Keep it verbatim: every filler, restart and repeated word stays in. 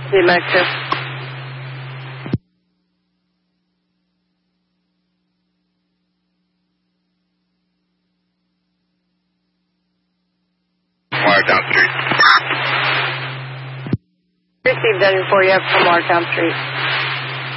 See you, Mac two. Marktown Street. Received W four, you have from Marktown Street.